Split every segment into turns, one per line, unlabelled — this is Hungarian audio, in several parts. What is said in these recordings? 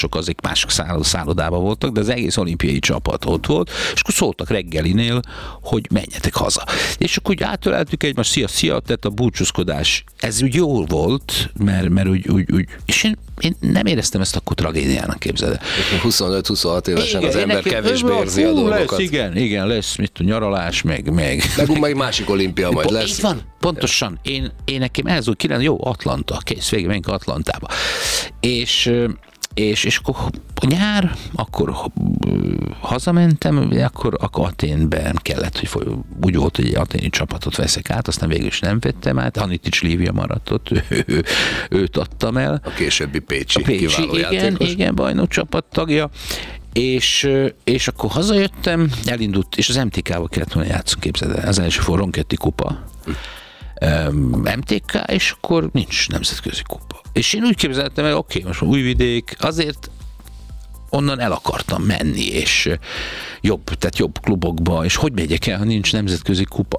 csak azok másik szállodában voltak, de az egész olimpiai csapat ott volt, és akkor szóltak reggelinél, hogy menjetek haza. És akkor úgy átöleltük egymást, szia, tehát a búcsúzkodás, ez úgy jól volt, mert úgy és én nem éreztem ezt akkor tragédiának, képzeld el.
25-26 évesen az ember kevésbé érzi a dolgokat.
Lesz, igen, lesz, nyaralás, meg.
Meg másik olimpia majd lesz.
Így van, pontosan. Én nekem ez úgy 9, jó, Atlanta, kész, végig menjünk Atlantába. És akkor nyár, akkor hazamentem, akkor Athénben kellett, hogy úgy volt, hogy egy aténi csapatot veszek át, aztán végül is nem vettem át, Anitics Lívia maradt ott, őt adtam el.
A későbbi Pécsi kiváló játékos.
Igen, bajnok csapat tagja. És akkor hazajöttem, elindult, és az MTK-val kellett volna játszani, képzeld el, az első Ronchetti kupa. MTK, és akkor nincs nemzetközi kupa. És én úgy képzeltem el, oké, most Újvidék, azért onnan el akartam menni, és jobb klubokba, és hogy megyek el, ha nincs nemzetközi kupa.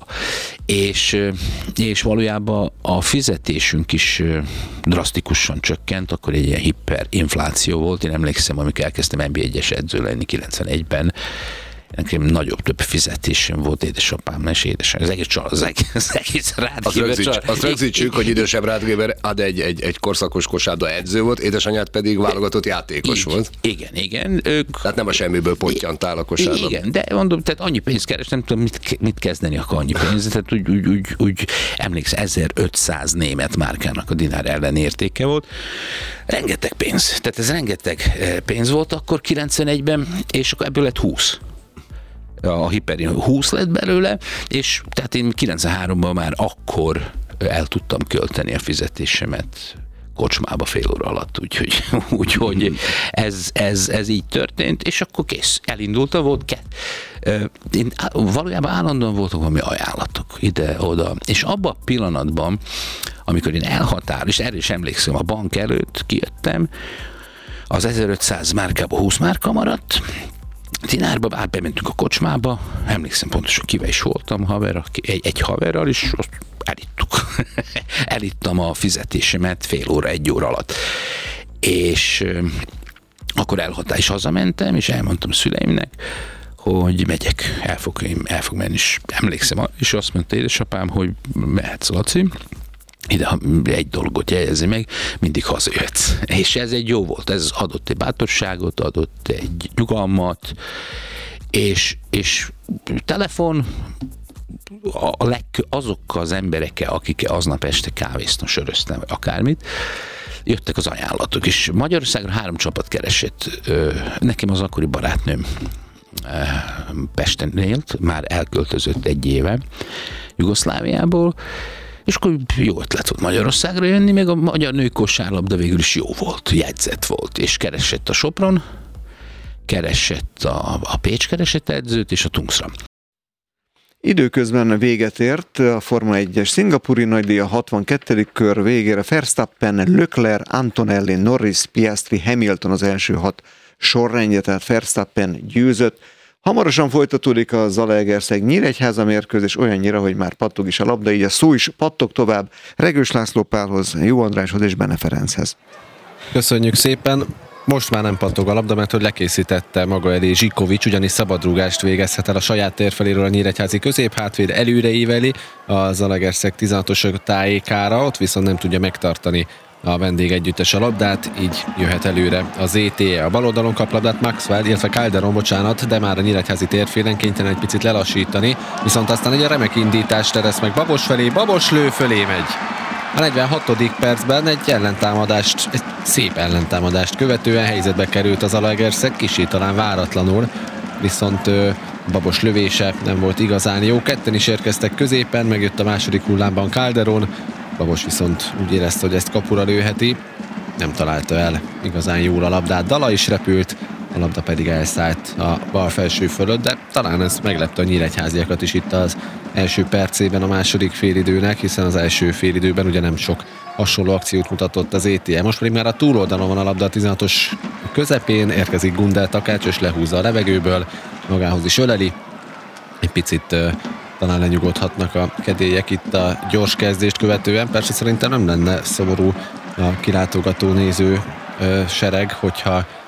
És valójában a fizetésünk is drasztikusan csökkent, akkor egy ilyen hiperinfláció volt. Én emlékszem, amikor elkezdtem NB1-es edző lenni 91-ben, nekem több fizetésem volt édesapám, és édesem. Az egész Rádgéber.
Azt rögzítsük, hogy idősebb Rádgéber egy korszakos kosárlabda edző volt, édesanyád pedig válogatott játékos volt.
Igen.
Tehát nem a semmiből pottyantál a kosárlabda.
Igen, de mondom, tehát annyi pénzt keres, nem tudom, mit kezdeni akkor annyi pénzt. Tehát úgy emlékszem, 1500 német márkának a dinár ellenértéke volt. Rengeteg pénz. Tehát ez rengeteg pénz volt akkor 91-ben, és akkor ebből lett 20. A Hyperin 20 lett belőle, és tehát én 93-ban már akkor el tudtam költeni a fizetésemet kocsmába fél óra alatt, úgyhogy ez így történt, és akkor kész, elindultam, volt én valójában állandóan voltak valami ajánlatok ide-oda, és abban a pillanatban, amikor én és erre is emlékszem, a bank előtt kijöttem, az 1500 márkába 20 márka maradt, dinárba, bementünk a kocsmába, emlékszem pontosan kivel is voltam, egy haverral, és azt elittam a fizetésemet fél óra, 1 óra alatt. És akkor is hazamentem, és elmondtam a szüleimnek, hogy megyek, el fog menni, és emlékszem, és azt mondta édesapám, hogy mehetsz, Laci, ide egy dolgot jegyezni meg, mindig hazajöhetsz. És ez egy jó volt, ez adott egy bátorságot, adott egy nyugalmat, és telefon azokkal az emberekkel, akikkel aznap este kávéztam, söröztem, vagy akármit, jöttek az ajánlatok, és Magyarországra 3 csapat keresett. Nekem az akkori barátnőm Pesten élt, már elköltözött 1 éve Jugoszláviából, és akkor jó ötlet volt Magyarországra jönni, meg a magyar női kosárlabda végül is jó volt, jegyzett volt, és keresett a Sopron, keresett a Pécs keresett edzőt, és a Tungsra.
Időközben véget ért a Forma 1-es szingapúri nagydíj, a 62. kör végére Verstappen, Leclerc, Antonelli, Norris, Piastri, Hamilton az első 6 sorrendje, tehát Verstappen győzött. Hamarosan folytatódik a Zalaegerszeg-Nyíregyháza mérkőzés, olyannyira, hogy már pattog is a labda, így a szó is pattog tovább Regős László Pálhoz, Jó Andráshoz és Bene Ferenchez.
Köszönjük szépen! Most már nem pattog a labda, mert hogy lekészítette maga elé Zsikovics, ugyanis szabadrúgást végezhet el a saját térfeléről a nyíregyházi középhátvéd, előre íveli a Zalaegerszeg 16-os tájékára, ott viszont nem tudja megtartani a vendégegyüttes a labdát, így jöhet előre az ETE. A bal oldalon kap labdát Maxwell, illetve Calderon, de már a nyíregyházi térfélen kénytelen egy picit lelassítani, viszont aztán egy remek indítást teresz meg Babos felé, Babos lő, fölé megy. A 46. percben egy szép ellentámadást követően helyzetbe került az Zalaegerszeg, kicsit talán váratlanul, viszont Babos lövése nem volt igazán jó. Ketten is érkeztek középen, megjött a második hullámban Calderon, Babos viszont úgy érezte, hogy ezt kapura lőheti, nem találta el igazán jól a labdát. Dala is repült, a labda pedig elszállt a bal felső fölött, de talán ez meglepte a nyíregyháziakat is itt az első percében a második félidőnek, hiszen az első félidőben ugye nem sok hasonló akciót mutatott az ETE. Most pedig már a túloldalon van a labda a 16-os közepén, érkezik Gundel Takács, és lehúzza a levegőből, magához is öleli. Egy picit talán lenyugodhatnak a kedélyek itt a gyors kezdést követően. Persze szerintem nem lenne szomorú a kilátogató néző sereg, hogyha